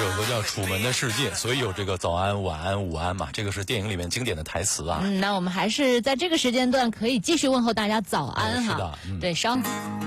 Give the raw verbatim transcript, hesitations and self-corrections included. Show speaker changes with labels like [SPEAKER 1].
[SPEAKER 1] 有个叫《楚门的世界》，所以有这个早安、晚安、午安嘛，这个是电影里面经典的台词啊。
[SPEAKER 2] 嗯，那我们还是在这个时间段可以继续问候大家早安哈。
[SPEAKER 1] 是的，嗯、
[SPEAKER 2] 对，稍。